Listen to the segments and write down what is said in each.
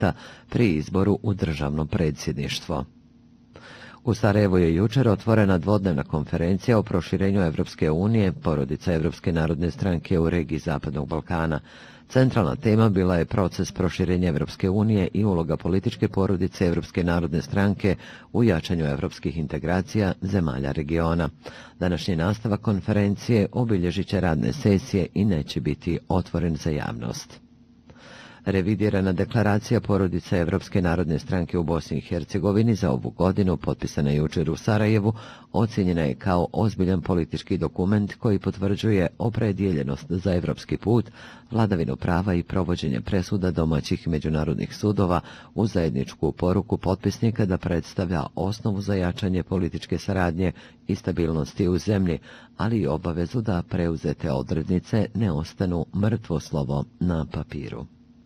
pri izboru u državno predsjedništvo. U Sarajevu je jučer otvorena dvodnevna konferencija o proširenju Evropske unije, porodica Evropske narodne stranke u regiji Zapadnog Balkana. Centralna tema bila je proces proširenja Evropske unije i uloga političke porodice Evropske narodne stranke u jačanju evropskih integracija zemalja regiona. Današnji nastavak konferencije obilježit će radne sesije i neće biti otvoren za javnost. Revidirana deklaracija porodice Evropske narodne stranke u Bosni i Hercegovini za ovu godinu, potpisana jučer u Sarajevu, ocijenjena je kao ozbiljan politički dokument koji potvrđuje opredjeljenost za evropski put, vladavinu prava i provođenje presuda domaćih i međunarodnih sudova u zajedničku poruku potpisnika da predstavlja osnovu za jačanje političke saradnje i stabilnosti u zemlji, ali i obavezu da preuzete odrednice ne ostanu mrtvo slovo na papiru.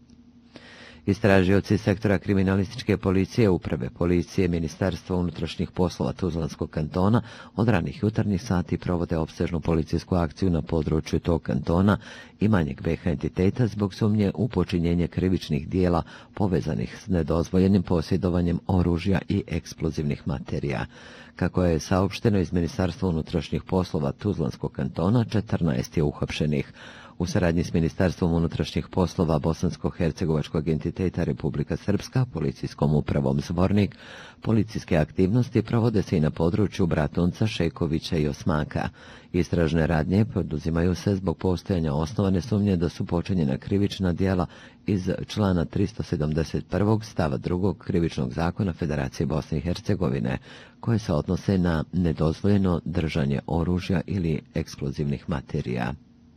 Istražioci sektora kriminalističke policije, uprave policije, Ministarstva unutrašnjih poslova Tuzlanskog kantona od ranih jutarnjih sati provode opsežnu policijsku akciju na području tog kantona i manjeg BiH entiteta zbog sumnje u počinjenje krivičnih dijela povezanih s nedozvoljenim posjedovanjem oružja i eksplozivnih materija. Kako je saopšteno iz Ministarstva unutrašnjih poslova Tuzlanskog kantona, 14 je uhapšenih. U saradnji s Ministarstvom unutrašnjih poslova Bosansko-hercegovačkog entiteta Republika Srpska, policijskom upravom Zvornik, policijske aktivnosti provode se i na području Bratunca, Šekovića i Osmaka. Istražne radnje poduzimaju se zbog postojanja osnovane sumnje da su počinjena krivična djela iz člana 371. stava 2. krivičnog zakona Federacije Bosne i Hercegovine, koje se odnose na nedozvoljeno držanje oružja ili eksplozivnih materija.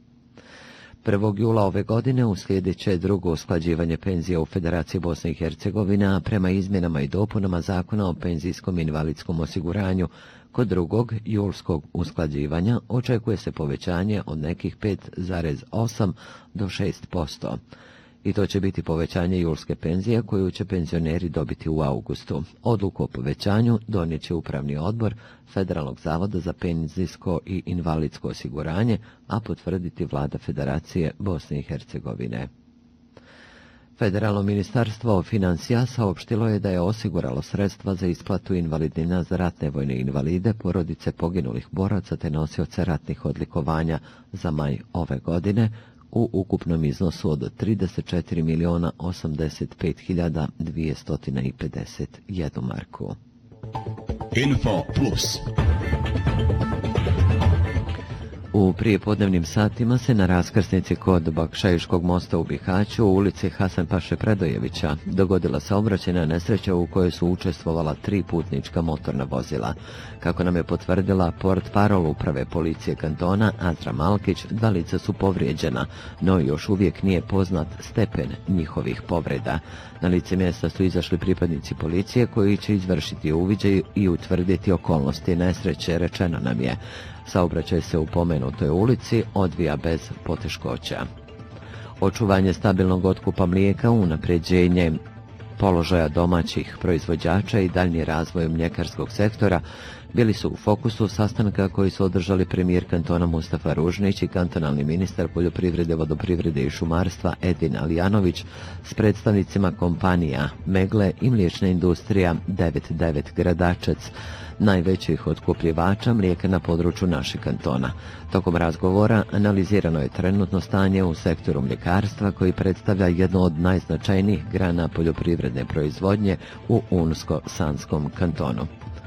1. jula ove godine uslijedit će drugo usklađivanje penzija u Federaciji Bosne i Hercegovine, a prema izmjenama i dopunama Zakona o penzijskom i invalidskom osiguranju. Kod drugog julskog usklađivanja očekuje se povećanje od nekih 5,8 do 6%. I to će biti povećanje julske penzije koju će penzioneri dobiti u augustu. Odluku o povećanju donijet će Upravni odbor Federalnog zavoda za penzijsko i invalidsko osiguranje, a potvrditi Vlada Federacije Bosne i Hercegovine. Federalno ministarstvo financija saopštilo je da je osiguralo sredstva za isplatu invalidnina za ratne vojne invalide, porodice poginulih boraca te nosioce ratnih odlikovanja za maj ove godine, u ukupnom iznosu od 34.085.251 marku. Info Plus. U prijepodnevnim satima se na raskrsnici kod Bakšajiškog mosta u Bihaću u ulici Hasan Paše Predojevića dogodila saobraćajna nesreća u kojoj su učestvovala 3 putnička motorna vozila. Kako nam je potvrdila portparol uprave policije kantona Azra Malkić, 2 lica su povrijeđena, no još uvijek nije poznat stepen njihovih povreda. Na lice mjesta su izašli pripadnici policije koji će izvršiti uviđaj i utvrditi okolnosti nesreće, rečeno nam je. Saobraćaj se u pomenutoj ulici odvija bez poteškoća. Očuvanje stabilnog otkupa mlijeka, unapređenje položaja domaćih proizvođača i daljnji razvoj mljekarskog sektora bili su u fokusu sastanka koji su održali premijer kantona Mustafa Ružnić i kantonalni ministar poljoprivrede, vodoprivrede i šumarstva Edin Alijanović s predstavnicima kompanija Megle i mliječna industrija 99 Gradačec, najvećih otkupljivača mlijeka na području našeg kantona. Tokom razgovora analizirano je trenutno stanje u sektoru mljekarstva koji predstavlja jednu od najznačajnijih grana poljoprivredne proizvodnje u Unsko-Sanskom kantonu.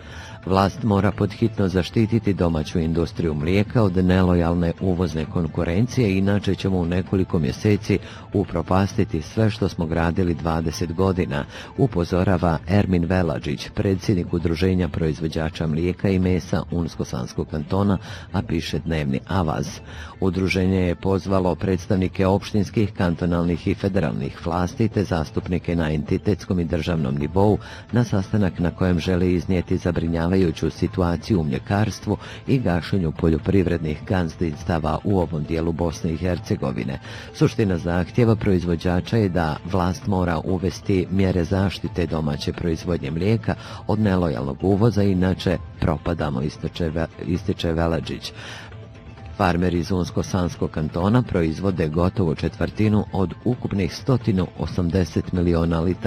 Vlast mora podhitno zaštititi domaću industriju mlijeka od nelojalne uvozne konkurencije, inače ćemo u nekoliko mjeseci upropastiti sve što smo gradili 20 godina, upozorava Ermin Veladžić, predsjednik Udruženja proizvođača mlijeka i mesa Unsko-Sanskog kantona, a piše Dnevni Avaz. Udruženje je pozvalo predstavnike opštinskih, kantonalnih i federalnih vlasti te zastupnike na entitetskom i državnom nivou na sastanak na kojem žele iznijeti zabrinjavajuću situaciju u mljekarstvu i gašenju poljoprivrednih gazdinstava u ovom dijelu Bosne i Hercegovine. Suština zahtjeva proizvođača je da vlast mora uvesti mjere zaštite domaće proizvodnje mlijeka od nelojalnog uvoza, inače propadamo, ističe Veladžić. Farmeri iz Unsko-Sanskog kantona proizvode gotovo četvrtinu od ukupnih 180 miliona litara